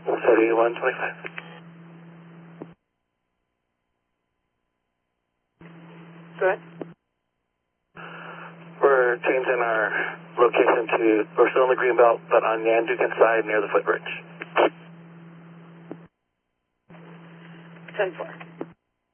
7125. Go ahead. We're changing our location to, we're still in the Greenbelt, but on the Andukin side near the footbridge. 10-4.